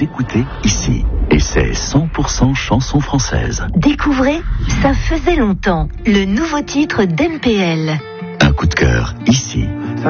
vous écoutez ici. Et c'est 100% chansons françaises. Découvrez Ça faisait longtemps, le nouveau titre d'MPL. Un coup de cœur ici.